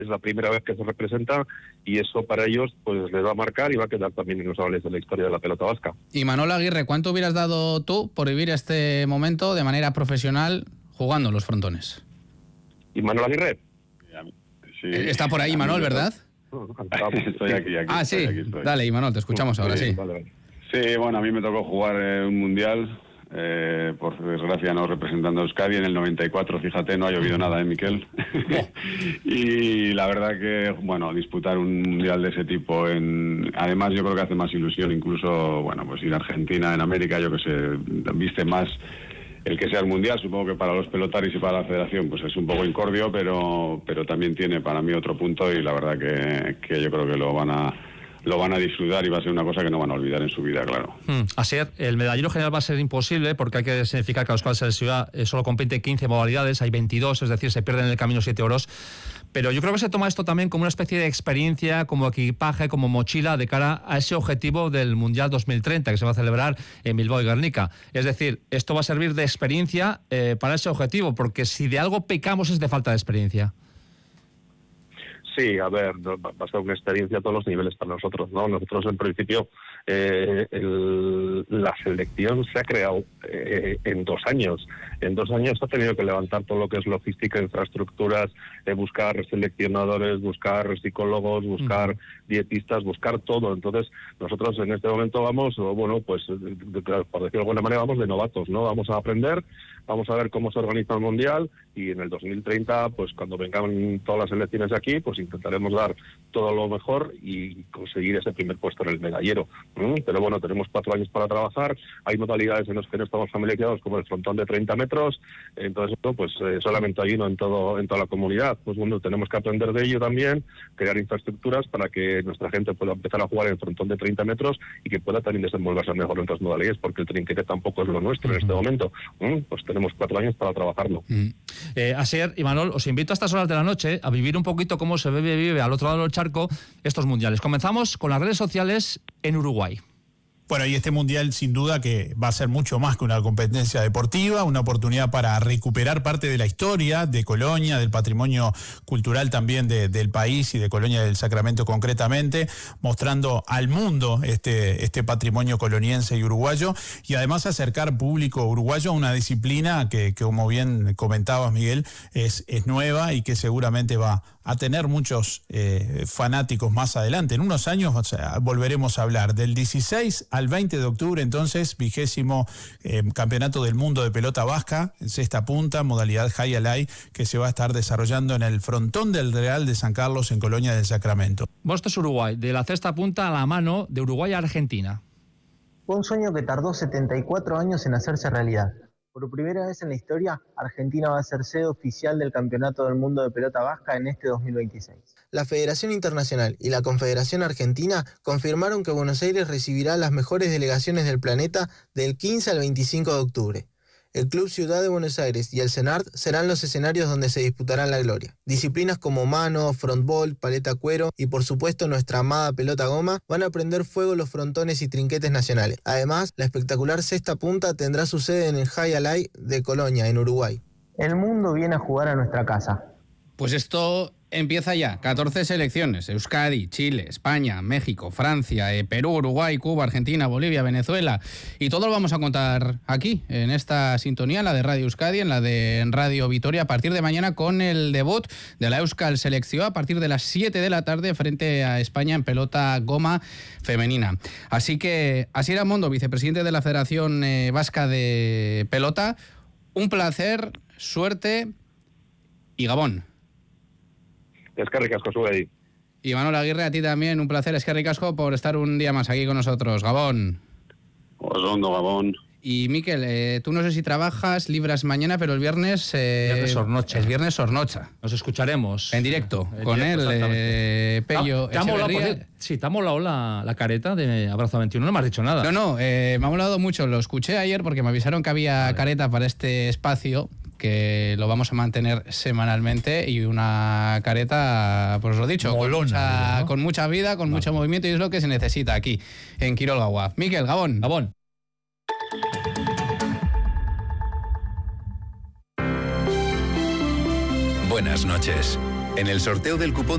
es la primera vez que se representa y eso para ellos pues les va a marcar y va a quedar también en los anales de la historia de la pelota vasca. Y Manolo Aguirre, ¿cuánto hubieras dado tú por vivir este momento de manera profesional jugando en los frontones? ¿Y Manolo Aguirre? Sí, está por ahí Imanol, ¿verdad? Estoy aquí. Sí. Estoy. Dale, Imanol, te escuchamos ahora, sí. Vale. Sí, bueno, a mí me tocó jugar un mundial, por desgracia no representando a Euskadi, en el 94, fíjate, no ha llovido nada, Miquel? Y la verdad que, bueno, disputar un mundial de ese tipo, además yo creo que hace más ilusión incluso, bueno, pues ir a Argentina, en América, yo que sé, viste más el que sea el mundial. Supongo que para los pelotaris y para la federación pues es un poco incordio, pero también tiene para mí otro punto y la verdad que yo creo que lo van a disfrutar y va a ser una cosa que no van a olvidar en su vida, claro. Asier, el medallero general va a ser imposible porque hay que significar que a Euskal Selección solo compite 15 modalidades, hay 22, es decir, se pierden en el camino 7 oros. Pero yo creo que se toma esto también como una especie de experiencia, como equipaje, como mochila de cara a ese objetivo del Mundial 2030 que se va a celebrar en Bilbao y Gernika. Es decir, esto va a servir de experiencia para ese objetivo, porque si de algo pecamos es de falta de experiencia. Sí, a ver, va a ser una experiencia a todos los niveles para nosotros, ¿no? Nosotros en principio la selección se ha creado en 2 años. En 2 años ha tenido que levantar todo lo que es logística, infraestructuras, buscar seleccionadores, buscar psicólogos, buscar dietistas, buscar todo. Entonces nosotros en este momento vamos, bueno, pues por decirlo de alguna manera, vamos de novatos, ¿no? Vamos a aprender, vamos a ver cómo se organiza el Mundial y en el 2030, pues cuando vengan todas las elecciones aquí, pues intentaremos dar todo lo mejor y conseguir ese primer puesto en el medallero. Pero bueno, tenemos 4 años para trabajar, hay modalidades en las que no estamos familiarizados como el frontón de 30 metros, entonces esto pues solamente hay uno en toda la comunidad. Pues bueno, tenemos que aprender de ello también, crear infraestructuras para que nuestra gente pueda empezar a jugar en el frontón de 30 metros y que pueda también desenvolverse mejor en otras modalidades, porque el trinquete tampoco es lo nuestro en este momento. Pues tenemos 4 años para trabajarlo. Asier y Manol, os invito a estas horas de la noche a vivir un poquito cómo se vive al otro lado del charco estos mundiales. Comenzamos con las redes sociales en Uruguay. Bueno, y este mundial sin duda que va a ser mucho más que una competencia deportiva, una oportunidad para recuperar parte de la historia de Colonia, del patrimonio cultural también del país y de Colonia del Sacramento concretamente, mostrando al mundo este patrimonio coloniense y uruguayo, y además acercar público uruguayo a una disciplina que como bien comentabas, Miguel, es nueva y que seguramente va a tener muchos fanáticos más adelante. En unos años volveremos a hablar del 16 al 20 de octubre, entonces, 20º Campeonato del Mundo de Pelota Vasca, en cesta punta, modalidad High Alay, que se va a estar desarrollando en el frontón del Real de San Carlos, en Colonia del Sacramento. Esto es Uruguay, de la cesta punta a la mano, de Uruguay a Argentina. Fue un sueño que tardó 74 años en hacerse realidad. Por primera vez en la historia, Argentina va a ser sede oficial del Campeonato del Mundo de Pelota Vasca en este 2026. La Federación Internacional y la Confederación Argentina confirmaron que Buenos Aires recibirá las mejores delegaciones del planeta del 15 al 25 de octubre. El Club Ciudad de Buenos Aires y el CENART serán los escenarios donde se disputarán la gloria. Disciplinas como mano, frontball, paleta cuero y por supuesto nuestra amada pelota goma van a prender fuego los frontones y trinquetes nacionales. Además, la espectacular cesta punta tendrá su sede en el High Alay de Colonia, en Uruguay. El mundo viene a jugar a nuestra casa. Pues esto empieza ya, 14 selecciones, Euskadi, Chile, España, México, Francia, Perú, Uruguay, Cuba, Argentina, Bolivia, Venezuela, y todo lo vamos a contar aquí, en esta sintonía, en la de Radio Euskadi, en la de Radio Vitoria, a partir de mañana con el debut de la Euskal Selección a partir de las 7 de la tarde frente a España en pelota goma femenina. Así que, Asier Amondo, vicepresidente de la Federación Vasca de Pelota, un placer, suerte y Gabón. Eskerrik asko zuei. Y Manolo Aguirre, a ti también, un placer, eskerrik asko, por estar un día más aquí con nosotros. Gabón. Osondo, Gabón. Y Miquel, tú no sé si trabajas, libras mañana, pero el viernes... Viernes Sornocha. El viernes Sornocha. Nos escucharemos. En directo, con él, Pello Echeverría. Sí, te ha molado la careta de Abrazo 21, no me has dicho nada. No, me ha molado mucho, lo escuché ayer porque me avisaron que había careta para este espacio, que lo vamos a mantener semanalmente, y una careta, pues lo dicho, molona, con mucha vida, con mucho movimiento, y es lo que se necesita aquí, en Quirol Gaua. Miquel, Gabón. Gabón. Buenas noches. En el sorteo del cupón